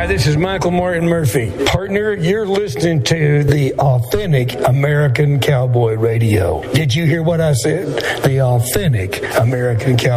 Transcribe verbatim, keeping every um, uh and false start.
this is Michael Martin Murphy. Partner, you're listening to the Authentic American Cowboy Radio. Did you hear what I said? The Authentic American Cowboy